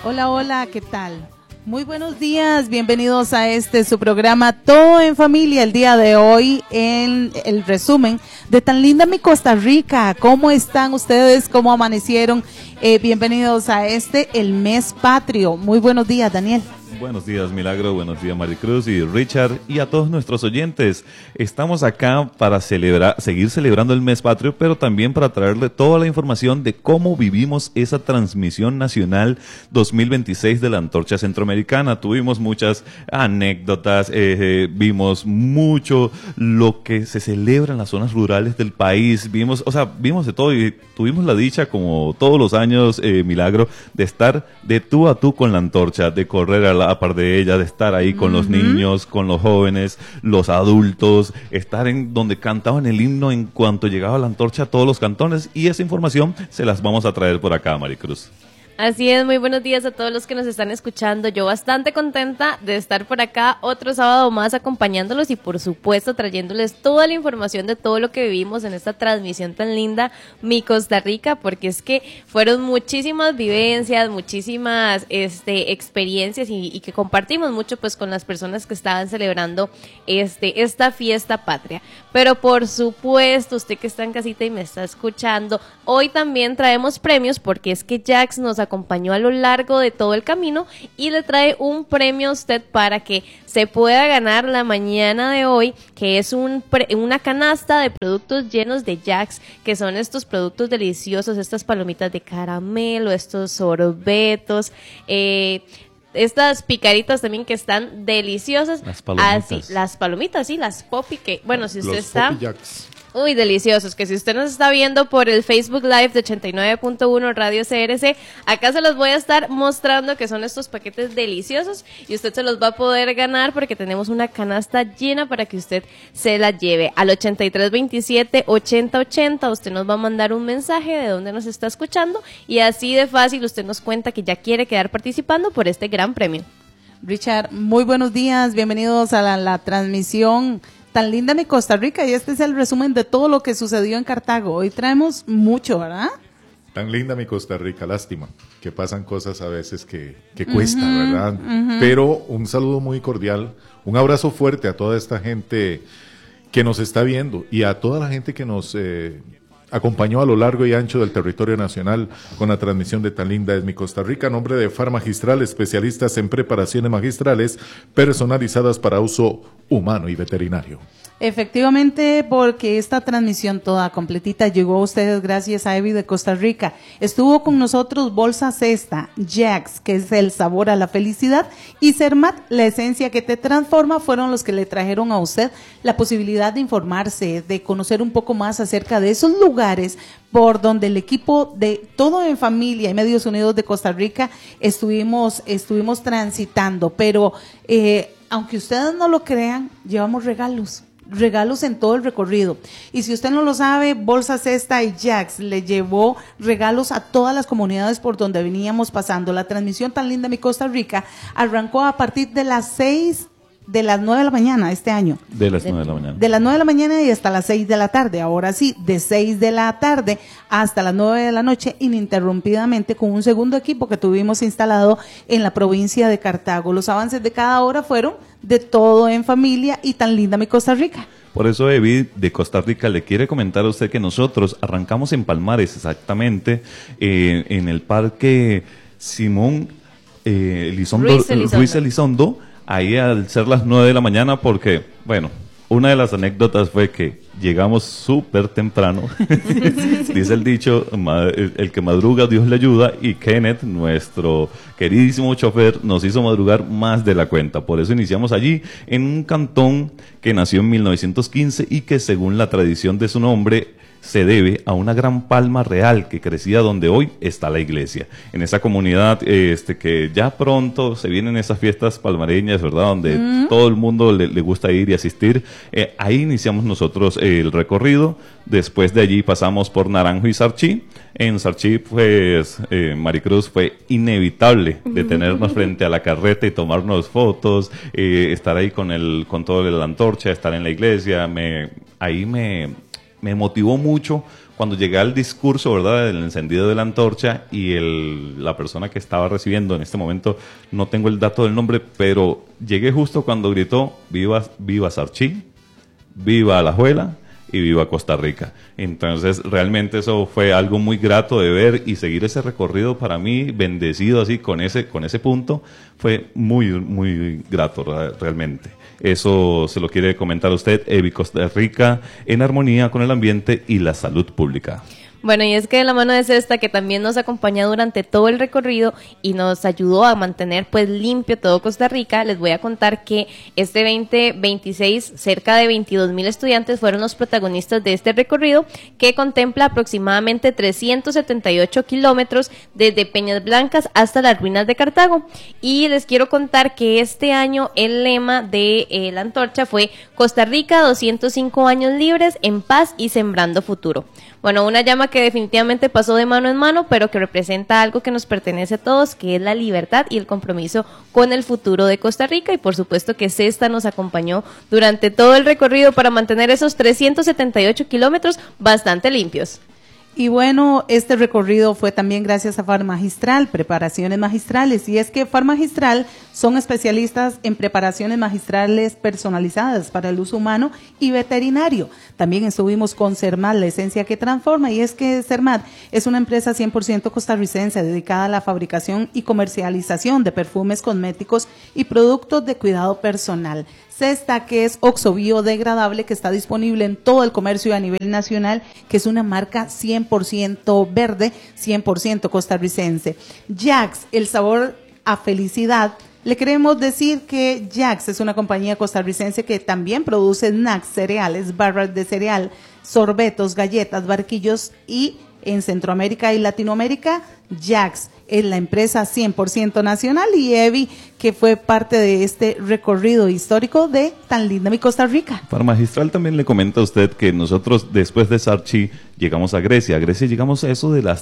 Hola, hola, ¿qué tal? Muy buenos días, bienvenidos a su programa Todo en Familia. El día de hoy en el resumen de Tan Linda Mi Costa Rica. ¿Cómo están ustedes? ¿Cómo amanecieron? Bienvenidos a el mes patrio. Muy buenos días, Daniel. Buenos días, Milagro, buenos días, Maricruz y Richard, y a todos nuestros oyentes. Estamos acá para seguir celebrando el mes patrio, pero también para traerle toda la información de cómo vivimos esa transmisión nacional 2026 de la Antorcha Centroamericana. Tuvimos muchas anécdotas, vimos mucho lo que se celebra en las zonas rurales del país, vimos de todo y tuvimos la dicha, como todos los años, Milagro, de estar de tú a tú con la antorcha, de correr a la par de ella, de estar ahí con los niños, con los jóvenes, los adultos, estar en donde cantaban el himno en cuanto llegaba la antorcha a todos los cantones, y esa información se las vamos a traer por acá, Maricruz. Así es, muy buenos días a todos los que nos están escuchando. Yo bastante contenta de estar por acá otro sábado más acompañándolos y por supuesto trayéndoles toda la información de todo lo que vivimos en esta transmisión tan linda, Mi Costa Rica, porque es que fueron muchísimas vivencias, muchísimas experiencias y que compartimos mucho pues con las personas que estaban celebrando esta fiesta patria. Pero por supuesto, usted que está en casita y me está escuchando, hoy también traemos premios porque es que Jax nos acompañó a lo largo de todo el camino y le trae un premio a usted para que se pueda ganar la mañana de hoy, que es una canasta de productos llenos de Jax, que son estos productos deliciosos, estas palomitas de caramelo, estos sorbetos, estas picaritas también que están deliciosas. Las palomitas. Así, las palomitas, sí, las Poppy, que bueno, si usted los está... Poppy Jacks. Uy, deliciosos, que si usted nos está viendo por el Facebook Live de 89.1 Radio CRC, acá se los voy a estar mostrando que son estos paquetes deliciosos y usted se los va a poder ganar porque tenemos una canasta llena para que usted se la lleve. Al 8327-8080 usted nos va a mandar un mensaje de dónde nos está escuchando y así de fácil usted nos cuenta que ya quiere quedar participando por este gran premio. Richard, muy buenos días, bienvenidos a la transmisión Tan Linda Mi Costa Rica, y este es el resumen de todo lo que sucedió en Cartago. Hoy traemos mucho, ¿verdad? Tan linda mi Costa Rica, lástima que pasan cosas a veces que cuestan, ¿verdad? Pero un saludo muy cordial, un abrazo fuerte a toda esta gente que nos está viendo y a toda la gente que nos acompañó a lo largo y ancho del territorio nacional con la transmisión de Tan Linda es mi Costa Rica, a nombre de Farmagistral, especialistas en preparaciones magistrales personalizadas para uso humano y veterinario. Efectivamente, porque esta transmisión toda completita llegó a ustedes gracias a Evi de Costa Rica. Estuvo con nosotros Bolsa Cesta, Jax, que es el sabor a la felicidad, y Cermat, la esencia que te transforma, fueron los que le trajeron a usted la posibilidad de informarse, de conocer un poco más acerca de esos lugares por donde el equipo de Todo en Familia y Medios Unidos de Costa Rica estuvimos transitando. Pero aunque ustedes no lo crean, llevamos regalos en todo el recorrido. Y si usted no lo sabe, Bolsa Cesta y Jax le llevó regalos a todas las comunidades por donde veníamos pasando. La transmisión Tan Linda Mi Costa Rica arrancó a partir de las 9 de la mañana este año. De las 9 de la mañana. De las 9 de la mañana y hasta las 6 de la tarde. Ahora sí, de 6 de la tarde hasta las 9 de la noche, ininterrumpidamente, con un segundo equipo que tuvimos instalado en la provincia de Cartago. Los avances de cada hora fueron de Todo en Familia y Tan Linda Mi Costa Rica. Por eso Evi de Costa Rica le quiere comentar a usted que nosotros arrancamos en Palmares, exactamente, en el Parque Simón Ruiz Elizondo, ahí al ser las 9 de la mañana, porque, bueno, una de las anécdotas fue que llegamos súper temprano. Dice el dicho, el que madruga Dios le ayuda, y Kenneth, nuestro queridísimo chofer, nos hizo madrugar más de la cuenta. Por eso iniciamos allí, en un cantón que nació en 1915 y que, según la tradición de su nombre, se debe a una gran palma real que crecía donde hoy está la iglesia. En esa comunidad que ya pronto se vienen esas fiestas palmareñas, ¿verdad? Donde todo el mundo le gusta ir y asistir. Ahí iniciamos nosotros el recorrido. Después de allí pasamos por Naranjo y Sarchí. En Sarchí, pues, Maricruz, fue inevitable detenernos frente a la carreta y tomarnos fotos, estar ahí con todo la antorcha, estar en la iglesia. Ahí me motivó mucho cuando llegué al discurso, ¿verdad?, del encendido de la antorcha y la persona que estaba recibiendo, en este momento no tengo el dato del nombre, pero llegué justo cuando gritó, viva Sarchí, viva Alajuela y viva Costa Rica. Entonces realmente eso fue algo muy grato de ver y seguir ese recorrido para mí, bendecido así con ese punto, fue muy, muy grato realmente. Eso se lo quiere comentar a usted, Evi Costa Rica, en armonía con el ambiente y la salud pública. Bueno, y es que de la mano de Cesta, que también nos acompaña durante todo el recorrido y nos ayudó a mantener pues limpio todo Costa Rica, les voy a contar que este 2026 cerca de 22,000 estudiantes fueron los protagonistas de este recorrido, que contempla aproximadamente 378 kilómetros desde Peñas Blancas hasta las ruinas de Cartago. Y les quiero contar que este año el lema de la antorcha fue Costa Rica, 205 años libres, en paz y sembrando futuro. Bueno, una llama que definitivamente pasó de mano en mano, pero que representa algo que nos pertenece a todos, que es la libertad y el compromiso con el futuro de Costa Rica. Y por supuesto que Cesta nos acompañó durante todo el recorrido para mantener esos 378 kilómetros bastante limpios. Y bueno, este recorrido fue también gracias a Farmagistral, preparaciones magistrales. Y es que Farmagistral son especialistas en preparaciones magistrales personalizadas para el uso humano y veterinario. También estuvimos con Cermat, la esencia que transforma. Y es que Cermat es una empresa 100% costarricense dedicada a la fabricación y comercialización de perfumes, cosméticos y productos de cuidado personal. Cesta, que es oxobiodegradable, que está disponible en todo el comercio a nivel nacional, que es una marca 100% verde, 100% costarricense. Jax, el sabor a felicidad. Le queremos decir que Jax es una compañía costarricense que también produce snacks, cereales, barras de cereal, sorbetos, galletas, barquillos, y en Centroamérica y Latinoamérica, Jax es la empresa 100% nacional, y Evi, que fue parte de este recorrido histórico de tan linda mi Costa Rica. Farmagistral también le comenta a usted que nosotros después de Sarchí llegamos a Grecia. A Grecia llegamos a eso de las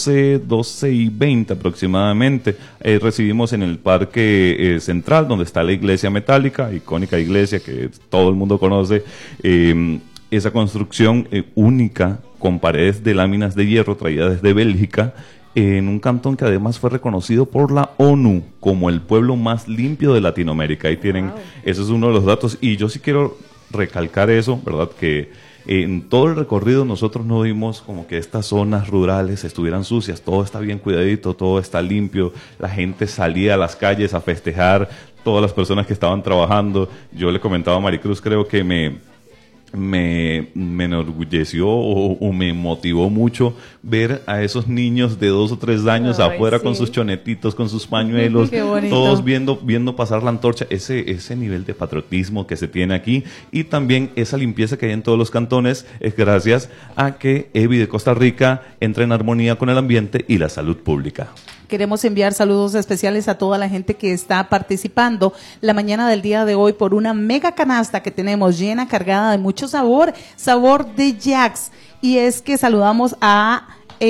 12:20 aproximadamente. Recibimos en el Parque Central, donde está la iglesia metálica, icónica iglesia que todo el mundo conoce, esa construcción única con paredes de láminas de hierro traídas desde Bélgica, en un cantón que además fue reconocido por la ONU como el pueblo más limpio de Latinoamérica. Ahí tienen, wow. Eso es uno de los datos, y yo sí quiero recalcar eso, ¿verdad? Que en todo el recorrido nosotros no vimos como que estas zonas rurales estuvieran sucias, todo está bien cuidadito, todo está limpio, la gente salía a las calles a festejar, todas las personas que estaban trabajando. Yo le comentaba a Maricruz, creo que me enorgulleció o me motivó mucho ver a esos niños de 2 o 3 años afuera, sí, con sus chonetitos, con sus pañuelos, todos viendo pasar la antorcha, ese nivel de patriotismo que se tiene aquí, y también esa limpieza que hay en todos los cantones, es gracias a que Evi de Costa Rica entra en armonía con el ambiente y la salud pública. Queremos enviar saludos especiales a toda la gente que está participando la mañana del día de hoy por una mega canasta que tenemos llena, cargada de mucho sabor de Jax. Y es que saludamos a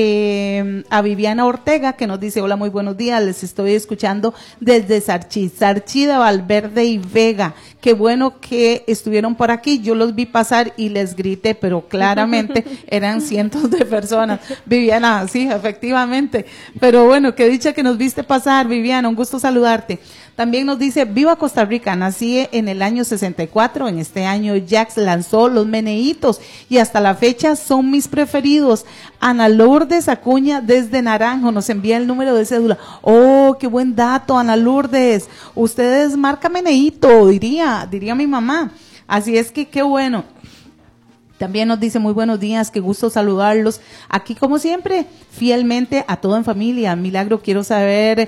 Viviana Ortega, que nos dice: hola, muy buenos días, les estoy escuchando desde Sarchí de Valverde y Vega. Qué bueno que estuvieron por aquí, yo los vi pasar y les grité, pero claramente eran cientos de personas. Viviana, sí, efectivamente, pero bueno, qué dicha que nos viste pasar, Viviana, un gusto saludarte. También nos dice: viva Costa Rica, nací en el año 64, en este año Jax lanzó los meneitos y hasta la fecha son mis preferidos. Ana Lourdes Acuña desde Naranjo nos envía el número de cédula. Oh, qué buen dato, Ana Lourdes. Ustedes marca meneíto, diría mi mamá. Así es que qué bueno. También nos dice: muy buenos días, qué gusto saludarlos. Aquí, como siempre, fielmente a todo en familia. Milagro, quiero saber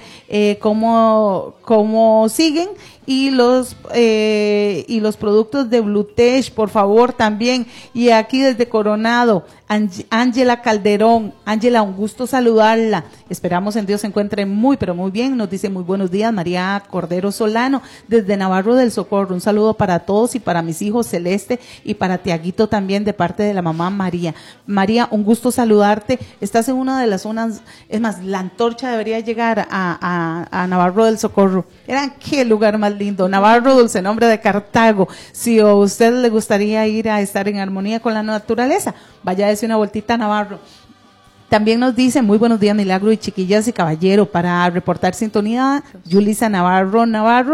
cómo siguen, y los productos de Blutech, por favor, también. Y aquí desde Coronado, Ángela Calderón. Ángela, un gusto saludarla. Esperamos en Dios se encuentre muy, pero muy bien. Nos dice: muy buenos días, María Cordero Solano, desde Navarro del Socorro. Un saludo para todos y para mis hijos Celeste y para Tiaguito también también de parte de la mamá María. María, un gusto saludarte. Estás en una de las zonas, es más, la antorcha debería llegar a Navarro del Socorro. Era qué lugar más lindo. Navarro, dulce nombre de Cartago. Si a usted le gustaría ir a estar en armonía con la naturaleza, vaya a darse una vueltita a Navarro. También nos dice, muy buenos días, Milagro y chiquillas y caballero, para reportar sintonía, Yulisa Navarro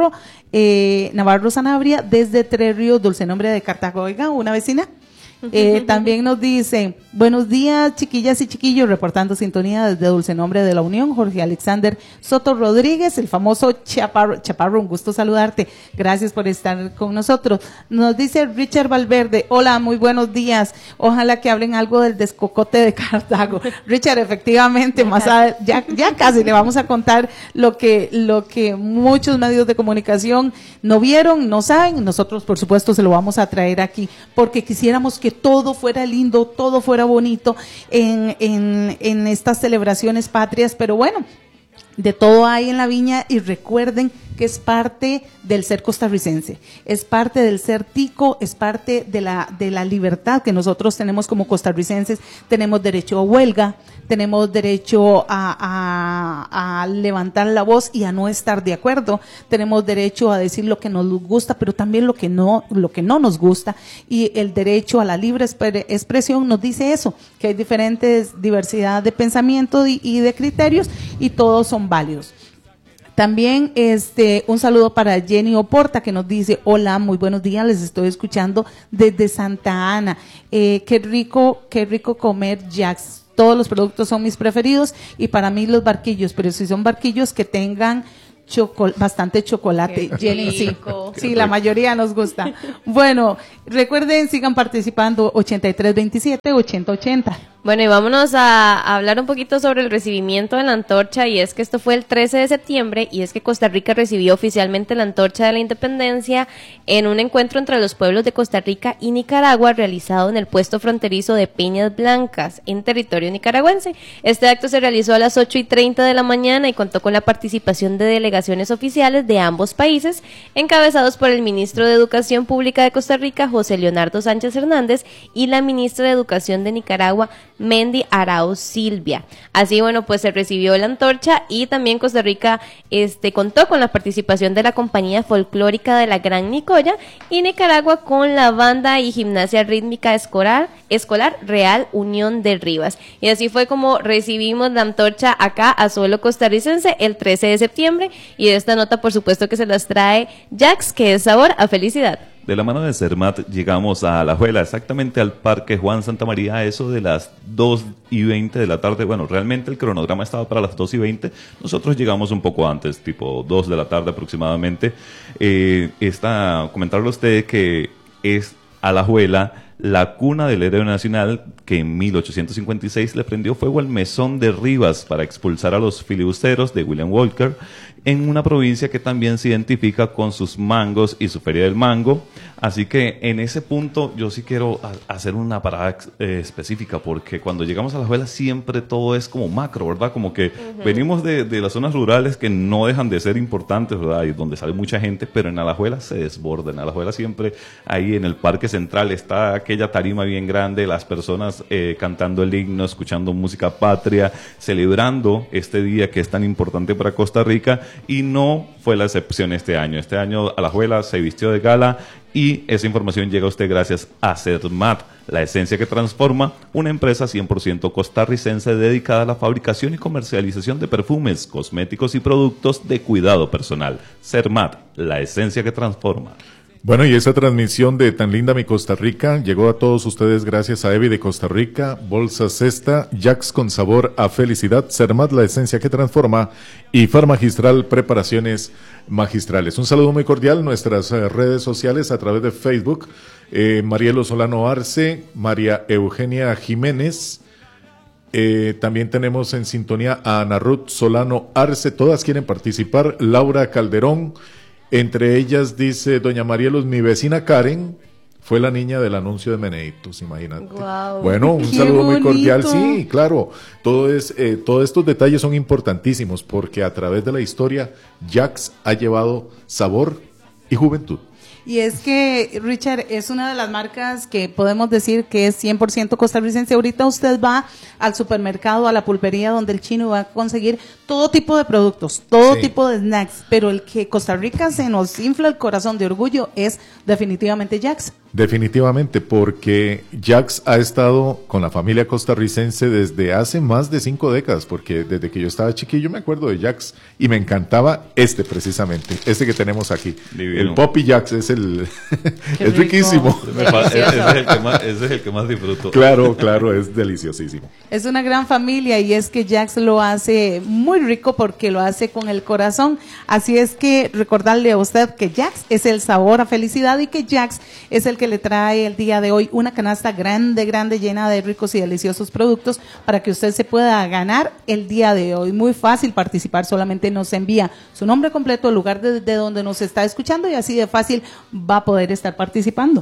Sanabria, desde Tres Ríos, dulce nombre de Cartago. Oiga, una vecina. También nos dice, buenos días, chiquillas y chiquillos, reportando sintonía desde Dulce Nombre de la Unión, Jorge Alexander Soto Rodríguez, el famoso Chaparro, un gusto saludarte, gracias por estar con nosotros. Nos dice Richard Valverde, hola, muy buenos días, ojalá que hablen algo del descocote de Cartago. Richard, efectivamente, ya casi le vamos a contar lo que muchos medios de comunicación no vieron, no saben, nosotros por supuesto se lo vamos a traer aquí, porque quisiéramos que todo fuera lindo, todo fuera bonito en estas celebraciones patrias, pero bueno, de todo hay en la viña y recuerden que es parte del ser costarricense, es parte del ser tico, es parte de la libertad que nosotros tenemos como costarricenses. Tenemos derecho a huelga, tenemos derecho a levantar la voz y a no estar de acuerdo, tenemos derecho a decir lo que nos gusta, pero también lo que no nos gusta, y el derecho a la libre expresión nos dice eso, que hay diversidad de pensamiento y de criterios, y todos son válidos. También un saludo para Jenny Oporta, que nos dice, hola, muy buenos días, les estoy escuchando desde Santa Ana. Qué rico comer Jax. Todos los productos son mis preferidos, y para mí los barquillos, pero si son barquillos que tengan bastante chocolate. Jenny, sí, la mayoría nos gusta. Bueno, recuerden, sigan participando, 8327-8080. Bueno, y vámonos a hablar un poquito sobre el recibimiento de la antorcha, y es que esto fue el 13 de septiembre, y es que Costa Rica recibió oficialmente la antorcha de la independencia en un encuentro entre los pueblos de Costa Rica y Nicaragua realizado en el puesto fronterizo de Peñas Blancas, en territorio nicaragüense. Este acto se realizó a las 8:30 de la mañana y contó con la participación de delegaciones oficiales de ambos países, encabezados por el ministro de Educación Pública de Costa Rica, José Leonardo Sánchez Hernández, y la ministra de Educación de Nicaragua, Mendy Arauz Silvia. Así, bueno, pues se recibió la antorcha, y también Costa Rica contó con la participación de la compañía folclórica de la Gran Nicoya, y Nicaragua con la banda y gimnasia rítmica escolar Real Unión de Rivas. Y así fue como recibimos la antorcha acá a suelo costarricense el 13 de septiembre, y de esta nota por supuesto que se las trae Jax, que es sabor a felicidad. De la mano de Cermat llegamos a Alajuela, exactamente al Parque Juan Santa María, a eso de las 2:20 de la tarde. Bueno, realmente el cronograma estaba para las 2:20, nosotros llegamos un poco antes, tipo 2 de la tarde aproximadamente. Comentarle a usted que es Alajuela la cuna del héroe nacional que en 1856 le prendió fuego al mesón de Rivas para expulsar a los filibusteros de William Walker, en una provincia que también se identifica con sus mangos y su feria del mango. Así que en ese punto yo sí quiero hacer una parada específica, porque cuando llegamos a Alajuela siempre todo es como macro, ¿verdad? Como que venimos de las zonas rurales que no dejan de ser importantes, ¿verdad? Y donde sale mucha gente, pero en Alajuela se desborda. En Alajuela siempre, ahí en el Parque Central, está aquella tarima bien grande, las personas cantando el himno, escuchando música patria, celebrando este día que es tan importante para Costa Rica, y no fue la excepción este año. Este año Alajuela se vistió de gala, y esa información llega a usted gracias a Cermat, la esencia que transforma, una empresa 100% costarricense dedicada a la fabricación y comercialización de perfumes, cosméticos y productos de cuidado personal. Cermat, la esencia que transforma. Bueno, y esa transmisión de Tan Linda Mi Costa Rica llegó a todos ustedes gracias a Evi de Costa Rica, Bolsa Cesta, Jax con sabor a felicidad, Cermat, la esencia que transforma, y Farmagistral, preparaciones magistrales. Un saludo muy cordial, nuestras redes sociales a través de Facebook, Marielo Solano Arce, María Eugenia Jiménez, también tenemos en sintonía a Ana Ruth Solano Arce, todas quieren participar, Laura Calderón. Entre ellas dice doña Marielos, mi vecina Karen fue la niña del anuncio de Meneitos, imagínate. Wow. Bueno, un saludo muy cordial. Sí, claro, todos estos detalles son importantísimos, porque a través de la historia Jax ha llevado sabor y juventud. Y es que, Richard, es una de las marcas que podemos decir que es 100% costarricense. Ahorita usted va al supermercado, a la pulpería, donde el chino va a conseguir todo tipo de productos, todo tipo de snacks, pero el que Costa Rica se nos infla el corazón de orgullo es definitivamente Jax. Definitivamente, porque Jax ha estado con la familia costarricense desde hace más de 5 décadas, porque desde que yo estaba chiquillo me acuerdo de Jax y me encantaba precisamente, que tenemos aquí. Divino. El Poppy Jax es es riquísimo. Ese es el que más disfruto. Claro, es deliciosísimo. Es una gran familia y es que Jax lo hace muy rico porque lo hace con el corazón. Así es que recordarle a usted que Jax es el sabor a felicidad y que Jax es el que le trae el día de hoy una canasta grande llena de ricos y deliciosos productos para que usted se pueda ganar el día de hoy. Muy fácil participar, solamente nos envía su nombre completo, el lugar de donde nos está escuchando y así de fácil va a poder estar participando.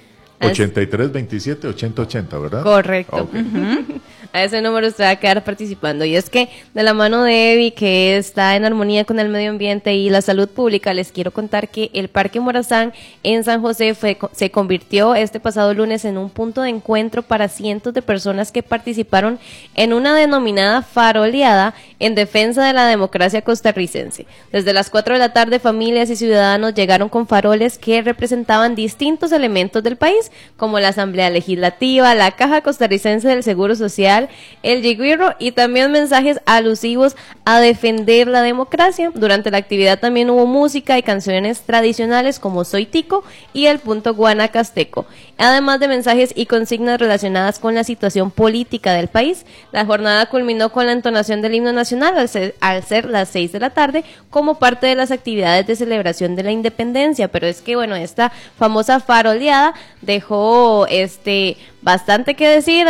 8327-8080, ¿verdad? Correcto. Okay. A ese número usted va a quedar participando. Y es que de la mano de Evi, que está en armonía con el medio ambiente y la salud pública, les quiero contar que el Parque Morazán en San José se convirtió este pasado lunes en un punto de encuentro para cientos de personas que participaron en una denominada faroleada en defensa de la democracia costarricense. Desde las 4 de la tarde, familias y ciudadanos llegaron con faroles que representaban distintos elementos del país, como la Asamblea Legislativa, la Caja Costarricense del Seguro Social, el Yiguirro y también mensajes alusivos a defender la democracia. Durante la actividad también hubo música y canciones tradicionales como Soy Tico y el punto Guanacasteco, además de mensajes y consignas relacionadas con la situación política del país. La jornada culminó con la entonación del himno nacional al ser las 6 de la tarde como parte de las actividades de celebración de la independencia. Pero es que bueno, esta famosa faroleada dejó bastante que decir.